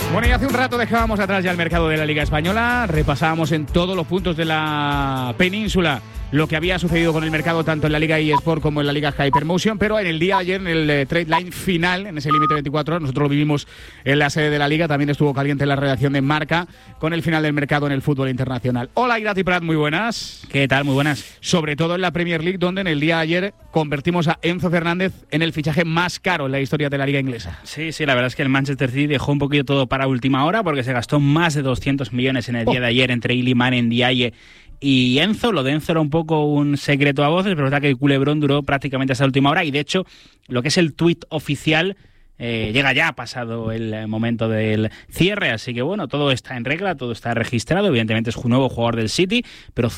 Bueno, y hace un rato dejábamos atrás ya el mercado de la Liga Española, repasábamos en todos los puntos de la península lo que había sucedido con el mercado tanto en la Liga eSport como en la Liga Hypermotion, pero en el día de ayer, en el trade line final, en ese límite 24 horas, nosotros lo vivimos en la sede de la Liga, también estuvo caliente la redacción de Marca con el final del mercado en el fútbol internacional. Hola, Irati Prat, muy buenas. ¿Qué tal? Muy buenas. Sobre todo en la Premier League, donde en el día de ayer convertimos a Enzo Fernández en el fichaje más caro en la historia de la Liga inglesa. Sí, la verdad es que el Manchester City dejó un poquito todo para última hora porque se gastó más de 200 millones en el día de ayer entre Iliman Ndiaye y Enzo. Lo de Enzo era un poco un secreto a voces, pero es verdad que el culebrón duró prácticamente hasta la última hora y de hecho lo que es el tuit oficial llega ya pasado el momento del cierre, así que bueno, todo está en regla, todo está registrado, evidentemente es un nuevo jugador del City, pero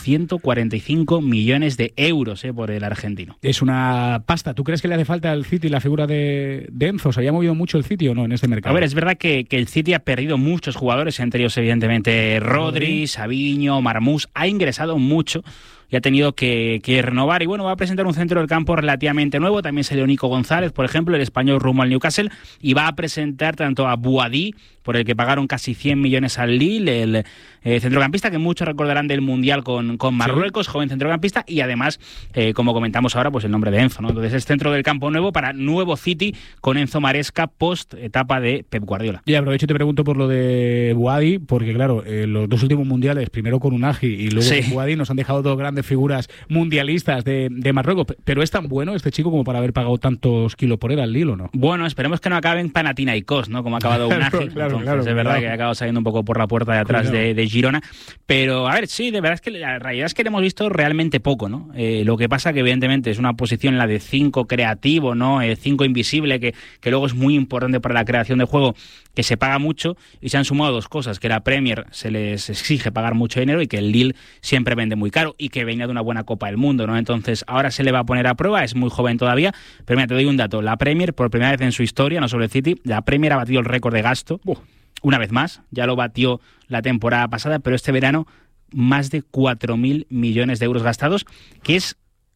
145 millones de euros por el argentino. Es una pasta. ¿Tú crees que le hace falta al City la figura de Enzo? ¿Se había movido mucho el City o no en este mercado? A ver, es verdad que el City ha perdido muchos jugadores, entre ellos evidentemente Rodri, Savinho, Marmús, ha ingresado mucho y ha tenido que renovar y bueno, va a presentar un centro del campo relativamente nuevo, también salió Nico González, por ejemplo, el español rumbo al Newcastle, y va a presentar tanto a Boadí, por el que pagaron casi 100 millones al Lille, el centrocampista que muchos recordarán del Mundial con Marruecos, joven centrocampista, y además, como comentamos ahora, pues el nombre de Enzo, ¿no? Entonces es centro del campo nuevo para nuevo City con Enzo Maresca post etapa de Pep Guardiola. Y aprovecho y te pregunto por lo de Boadí, porque claro, los dos últimos mundiales, primero con Unagi y luego con Boadí, nos han dejado dos grandes figuras mundialistas de Marruecos, pero ¿es tan bueno este chico como para haber pagado tantos kilos por él al Lille o no? Bueno, esperemos que no acabe en Panathinaikos, ¿no? Como ha acabado Unagi. Claro, es verdad que ha acabado saliendo un poco por la puerta de atrás de Girona, pero a ver, sí, de verdad es que la realidad es que le hemos visto realmente poco, ¿no? Lo que pasa que evidentemente es una posición en la de 5 creativo, ¿no? 5 invisible, que luego es muy importante para la creación de juego, que se paga mucho, y se han sumado dos cosas, que la Premier se les exige pagar mucho dinero y que el Lille siempre vende muy caro y que venía de una buena Copa del Mundo, ¿no? Entonces ahora se le va a poner a prueba, es muy joven todavía, pero mira, te doy un dato, la Premier por primera vez en su historia, no solo el City, la Premier ha batido el récord de gasto, una vez más, ya lo batió la temporada pasada, pero este verano más de 4.000 millones de euros gastados, que es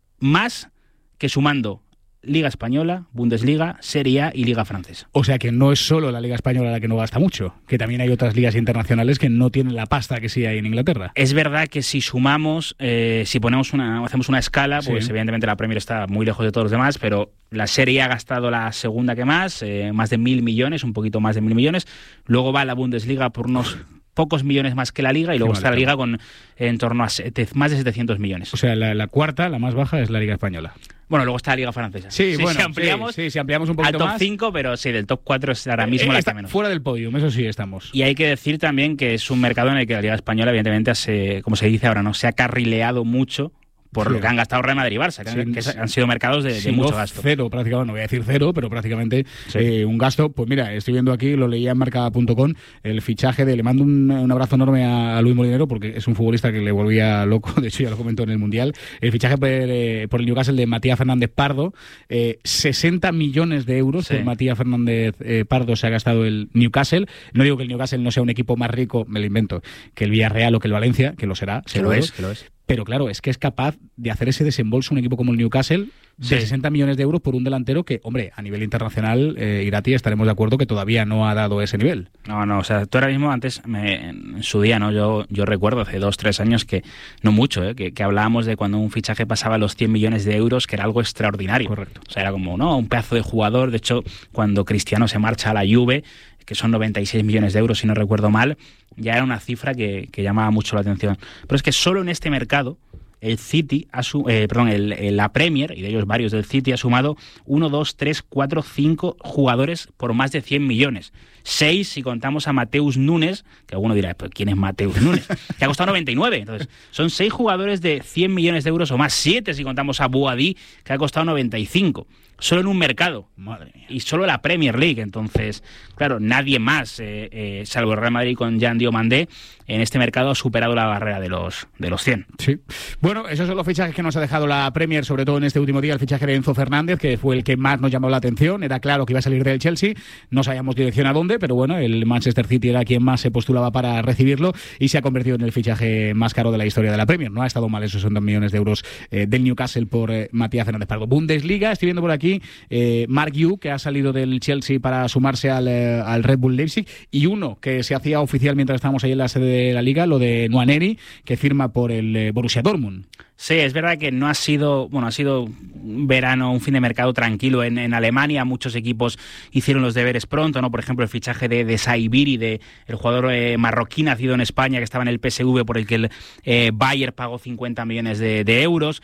más que sumando Liga Española, Bundesliga, Serie A y Liga Francesa. O sea que no es solo la Liga Española la que no gasta mucho, que también hay otras ligas internacionales que no tienen la pasta que sí hay en Inglaterra. Es verdad que si sumamos, si hacemos una escala, pues evidentemente la Premier está muy lejos de todos los demás, pero la Serie A ha gastado la segunda que más de 1.000 millones, un poquito más de 1.000 millones. Luego va la Bundesliga por unos pocos millones más que la Liga y luego está la Liga con en torno a más de 700 millones. O sea, la cuarta, la más baja, es la Liga Española. Bueno, luego está la Liga Francesa. Sí, bueno, si ampliamos un poquito al top más. 5, pero sí, del top 4 es ahora mismo la que menos. Fuera del podium, eso sí estamos. Y hay que decir también que es un mercado en el que la Liga Española, evidentemente, como se dice ahora, no se ha carrileado mucho por lo que han gastado Real Madrid y Barça, que han sido mercados de mucho gasto. Cero, prácticamente, no voy a decir cero, pero prácticamente un gasto. Pues mira, estoy viendo aquí, lo leía en marca.com, el fichaje le mando un abrazo enorme a Luis Molinero, porque es un futbolista que le volvía loco, de hecho ya lo comentó en el Mundial, el fichaje por el Newcastle de Matías Fernández Pardo, 60 millones de euros por Matías Fernández Pardo se ha gastado el Newcastle. No digo que el Newcastle no sea un equipo más rico, me lo invento, que el Villarreal o que el Valencia, que lo será, que lo es. Pero claro, es que es capaz de hacer ese desembolso un equipo como el Newcastle de 60 millones de euros por un delantero que, hombre, a nivel internacional, Irati, estaremos de acuerdo que todavía no ha dado ese nivel. No, o sea, tú ahora mismo, antes, en su día, ¿no? Yo recuerdo hace 2-3 años que, no mucho, que hablábamos de cuando un fichaje pasaba los 100 millones de euros, que era algo extraordinario. Correcto. O sea, era como, ¿no? Un pedazo de jugador. De hecho, cuando Cristiano se marcha a la Juve, que son 96 millones de euros, si no recuerdo mal, ya era una cifra que llamaba mucho la atención. Pero es que solo en este mercado el City, la Premier, y de ellos varios del City, ha sumado 1, 2, 3, 4, 5 jugadores por más de 100 millones. 6 si contamos a Mateus Nunes, que alguno dirá, ¿pero quién es Mateus Nunes? Que ha costado 99. Entonces, son 6 jugadores de 100 millones de euros o más. 7 si contamos a Boadí, que ha costado 95. Solo en un mercado. Madre mía. Y solo la Premier League. Entonces, claro, nadie más, salvo el Real Madrid con Jean Diomandé, en este mercado ha superado la barrera de los 100. Sí. Bueno, esos son los fichajes que nos ha dejado la Premier, sobre todo en este último día, el fichaje de Enzo Fernández, que fue el que más nos llamó la atención. Era claro que iba a salir del Chelsea, no sabíamos dirección a dónde, pero bueno, el Manchester City era quien más se postulaba para recibirlo y se ha convertido en el fichaje más caro de la historia de la Premier. No ha estado mal esos 2 millones de euros del Newcastle por Matías Fernández Pardo. Bundesliga, estoy viendo por aquí aquí, Mark Yu, que ha salido del Chelsea para sumarse al Red Bull Leipzig, y uno que se hacía oficial mientras estábamos ahí en la sede de la Liga, lo de Nwaneri, que firma por el Borussia Dortmund. Sí, es verdad que no ha sido, ha sido un verano, un fin de mercado tranquilo en Alemania. Muchos equipos hicieron los deberes pronto, ¿no? Por ejemplo, el fichaje de Saibiri, el jugador marroquí nacido en España, que estaba en el PSV, por el que el Bayern pagó 50 millones de euros.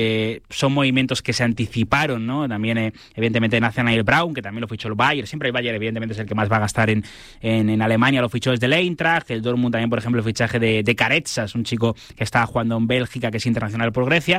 Son movimientos que se anticiparon, ¿no? También, evidentemente, Nathaniel Braun, que también lo fichó el Bayern. Siempre el Bayern, evidentemente, es el que más va a gastar en Alemania. Lo fichó desde el Eintracht. El Dortmund también, por ejemplo, el fichaje de Caretsas, un chico que estaba jugando en Bélgica, que es internacional por Grecia.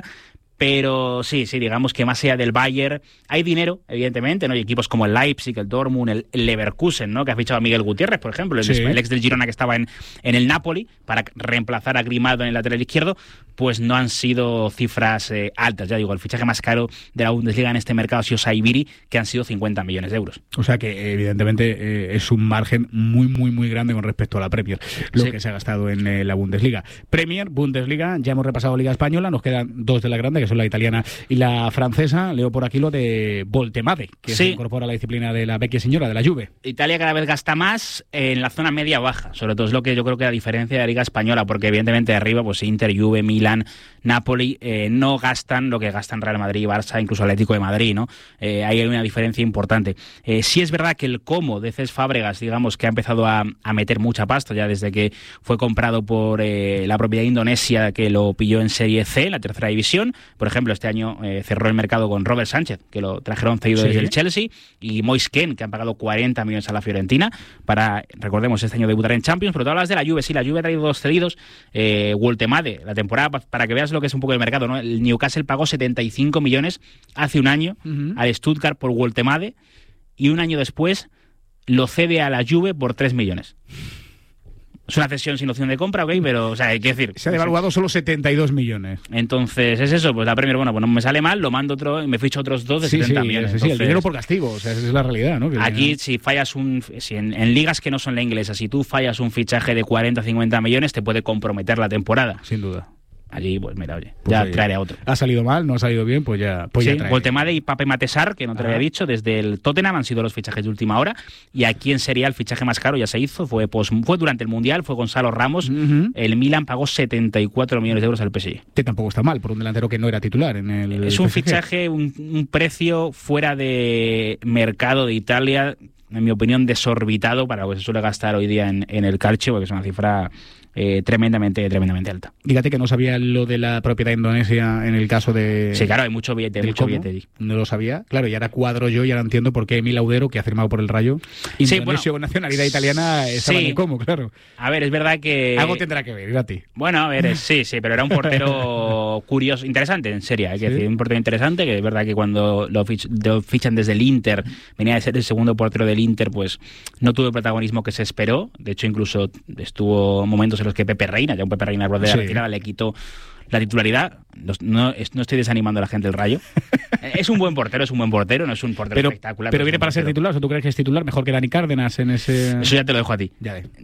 Pero sí, digamos que más allá del Bayern hay dinero, evidentemente, ¿no? Hay equipos como el Leipzig, el Dortmund, el Leverkusen, ¿no? Que ha fichado a Miguel Gutiérrez, por ejemplo, el ex del Girona, que estaba en el Napoli, para reemplazar a Grimaldo en el lateral izquierdo. Pues no han sido cifras altas. Ya digo, el fichaje más caro de la Bundesliga en este mercado ha sido Saibiri, que han sido 50 millones de euros. O sea que evidentemente es un margen muy, muy, muy grande con respecto a la Premier, lo que se ha gastado en la Bundesliga. Premier, Bundesliga, ya hemos repasado Liga Española, nos quedan dos de la grande, que son la italiana y la francesa. Leo por aquí lo de Voltemade, que se incorpora a la disciplina de la vecchia señora, de la Juve. Italia cada vez gasta más en la zona media-baja, sobre todo es lo que yo creo que la diferencia de la Liga Española, porque evidentemente arriba, pues Inter, Juve, Milan, Napoli, no gastan lo que gastan Real Madrid, Barça, incluso Atlético de Madrid, ¿no? Ahí hay una diferencia importante. Sí es verdad que el Como de Cesc Fábregas, digamos, que ha empezado a meter mucha pasta ya desde que fue comprado por la propiedad indonesia, que lo pilló en Serie C, en la tercera división. Por ejemplo, este año cerró el mercado con Robert Sánchez, que lo trajeron cedido desde el Chelsea, y Moise Kean, que han pagado 40 millones a la Fiorentina para, recordemos, este año debutar en Champions. Pero tú hablas de la Juve, sí, la Juve ha traído dos cedidos. Voltemade, la temporada, para que veas lo que es un poco el mercado, ¿no? El Newcastle pagó 75 millones hace un año al Stuttgart por Voltemade, y un año después lo cede a la Juve por 3 millones. Es una cesión sin opción de compra, ¿ok? Pero, o sea, hay que decir... Se ha devaluado solo 72 millones. Entonces, es eso, pues la Premier, bueno, pues no me sale mal, lo mando otro y me ficho otros dos de 70 millones. Entonces, el dinero por castigo, o sea, esa es la realidad, ¿no? Que aquí, si fallas en ligas que no son la inglesa, si tú fallas un fichaje de 40 50 millones, te puede comprometer la temporada. Sin duda. Allí, pues mira, oye, pues ya traeré a otro. Ha salido mal, no ha salido bien, pues ya traeré. Voltemade y Pape Matesar, que no te lo había dicho, desde el Tottenham han sido los fichajes de última hora. Y aquí en Serie A el fichaje más caro ya se hizo, fue durante el Mundial, fue Gonzalo Ramos. El Milan pagó 74 millones de euros al PSG. Que tampoco está mal, por un delantero que no era titular en el Es un PSG. fichaje, un precio fuera de mercado de Italia, en mi opinión, desorbitado para lo que se suele gastar hoy día en el calcio, porque es una cifra tremendamente alta. Dígate que no sabía lo de la propiedad indonesia en el caso de... Sí, claro, hay mucho billete allí. No lo sabía, claro, y ahora cuadro yo y ahora entiendo por qué Emil Laudero, que ha firmado por el Rayo, indonesio con nacionalidad italiana, estaba en el Como, claro. A ver, es verdad que... Algo tendrá que ver, Gatti. Bueno, a ver, sí, pero era un portero curioso, interesante, en serio, hay que decir, un portero interesante, que es verdad que cuando lo fichan desde el Inter, venía de ser el segundo portero del Inter, pues no tuvo el protagonismo que se esperó. De hecho, incluso estuvo momentos en los que Pepe Reina, de la retirada, le quitó la titularidad. No estoy desanimando a la gente del Rayo. Es un buen portero, no es un portero espectacular. Pero viene para ser titular, o sea, ¿tú crees que es titular mejor que Dani Cárdenas en ese...? Eso ya te lo dejo a ti.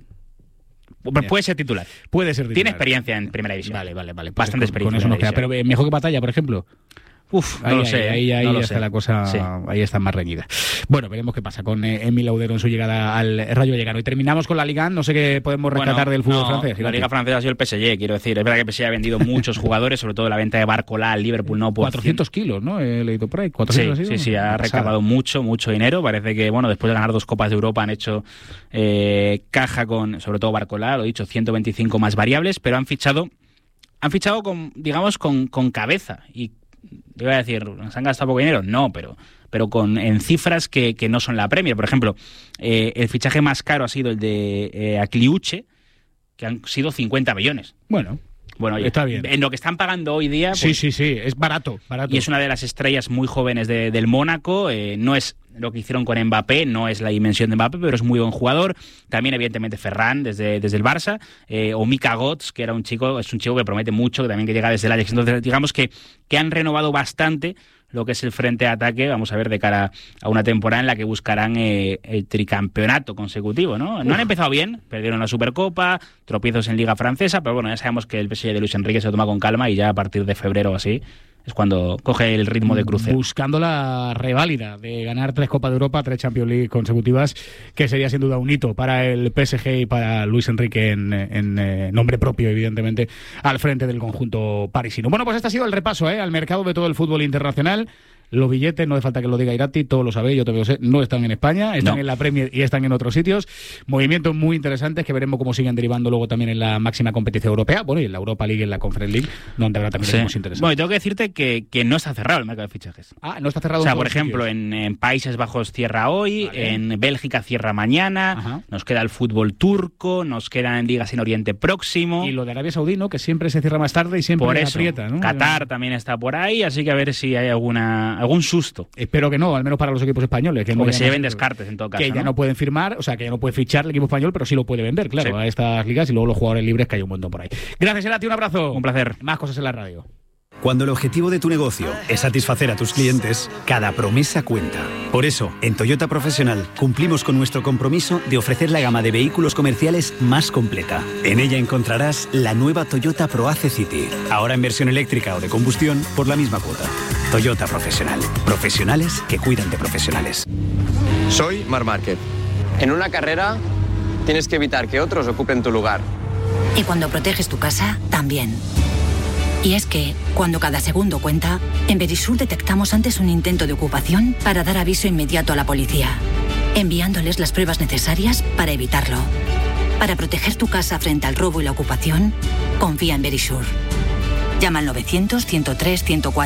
Puede ser titular. Puede ser titular. Tiene experiencia en primera división. Vale. Bastante experiencia. Con eso nos queda. Pero mejor que Batalla, por ejemplo. No lo sé. Ahí está la cosa, ahí está más reñida. Bueno, veremos qué pasa con Emil Laudero en su llegada al Rayo Vallecano. Y terminamos con la Liga. No sé qué podemos rescatar del fútbol francés. La Liga francesa ha sido el PSG, quiero decir. Es verdad que el PSG ha vendido muchos jugadores, sobre todo la venta de Barcola al Liverpool. 400 kilos, ¿no? He leído por ahí. 400 sí, ha recaudado mucho dinero. Parece que, después de ganar 2 Copas de Europa han hecho caja con, sobre todo Barcola, lo he dicho, 125 más variables, pero han fichado con cabeza. Y te iba a decir, ¿se han gastado poco dinero? No, pero en cifras que no son la Premier. Por ejemplo, el fichaje más caro ha sido el de Akliuche, que han sido 50 millones. Bueno, oye, está bien. En lo que están pagando hoy día... Pues, sí, es barato. Y es una de las estrellas muy jóvenes del Mónaco. No es lo que hicieron con Mbappé, no es la dimensión de Mbappé, pero es muy buen jugador. También, evidentemente, Ferran desde el Barça, o Mika Götze, que es un chico que promete mucho, que también que llega desde el Ajax. Entonces, digamos que han renovado bastante lo que es el frente de ataque, vamos a ver, de cara a una temporada en la que buscarán el tricampeonato consecutivo, ¿no? No han empezado bien, perdieron la Supercopa, tropiezos en Liga Francesa, pero bueno, ya sabemos que el PSG de Luis Enrique se lo toma con calma y ya a partir de febrero o así es cuando coge el ritmo de crucero. Buscando la reválida de ganar 3 Copas de Europa, 3 Champions League consecutivas, que sería sin duda un hito para el PSG y para Luis Enrique en nombre propio, evidentemente, al frente del conjunto parisino. Bueno, pues este ha sido el repaso al mercado de todo el fútbol internacional. Los billetes, no hace falta que lo diga Irati, todos lo sabéis, yo también lo sé, no están en España, están en la Premier y están en otros sitios. Movimientos muy interesantes que veremos cómo siguen derivando luego también en la máxima competición europea, bueno, y en la Europa League y en la Conference League, donde habrá también temas interesantes. Bueno, y tengo que decirte que no está cerrado el mercado de fichajes. Ah, no está cerrado. O sea, por ejemplo, en Países Bajos cierra hoy, vale. En Bélgica cierra mañana, ajá. Nos queda el fútbol turco, nos quedan ligas en Oriente Próximo. Y lo de Arabia Saudí, ¿no? Que siempre se cierra más tarde y siempre por eso, aprieta, ¿no? Qatar también está por ahí, así que a ver si hay algún susto. Espero que no, al menos para los equipos españoles. Que se lleven descartes en todo caso. Que ya no pueden firmar, o sea, que ya no puede fichar el equipo español, pero sí lo puede vender, claro, sí. A estas ligas y luego los jugadores libres, que hay un montón por ahí. Gracias, Irati, un abrazo. Un placer. Más cosas en la radio. Cuando el objetivo de tu negocio es satisfacer a tus clientes, cada promesa cuenta. Por eso, en Toyota Profesional cumplimos con nuestro compromiso de ofrecer la gama de vehículos comerciales más completa. En ella encontrarás la nueva Toyota ProAce City, ahora en versión eléctrica o de combustión por la misma cuota. Toyota Profesional. Profesionales que cuidan de profesionales. Soy Marc Márquez. En una carrera tienes que evitar que otros ocupen tu lugar. Y cuando proteges tu casa, también. Y es que, cuando cada segundo cuenta, en Verisur detectamos antes un intento de ocupación para dar aviso inmediato a la policía, enviándoles las pruebas necesarias para evitarlo. Para proteger tu casa frente al robo y la ocupación, confía en Verisur. Llama al 900-103-104.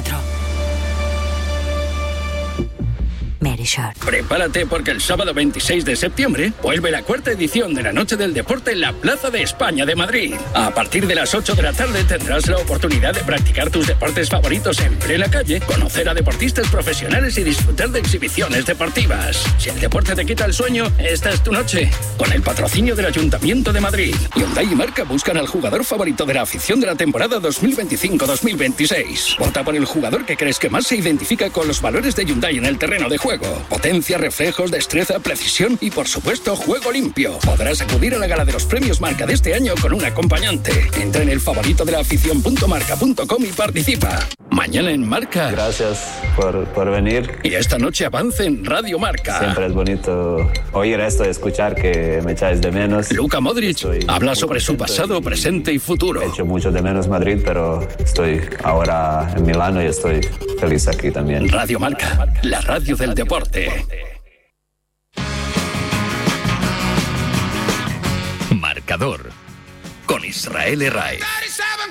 Verisur. Prepárate porque el sábado 26 de septiembre vuelve la 4ª edición de la Noche del Deporte en la Plaza de España de Madrid. A partir de las 8 de la tarde tendrás la oportunidad de practicar tus deportes favoritos en plena calle, conocer a deportistas profesionales y disfrutar de exhibiciones deportivas. Si el deporte te quita el sueño, esta es tu noche. Con el patrocinio del Ayuntamiento de Madrid, Hyundai y Marca buscan al jugador favorito de la afición de la temporada 2025-2026. Vota por el jugador que crees que más se identifica con los valores de Hyundai en el terreno de juego. Potencia, reflejos, destreza, precisión y, por supuesto, juego limpio. Podrás acudir a la gala de los premios Marca de este año con un acompañante. Entra en el favorito de la afición.marca.com y participa. Mañana en Marca. Gracias por venir. Y esta noche avance en Radio Marca. Siempre es bonito oír esto, escuchar que me echáis de menos. Luka Modric habla sobre su pasado, presente y futuro. He hecho mucho de menos Madrid, pero estoy ahora en Milano y estoy feliz aquí también. Radio Marca, la radio del deporte. Marcador con Israel Herraiz.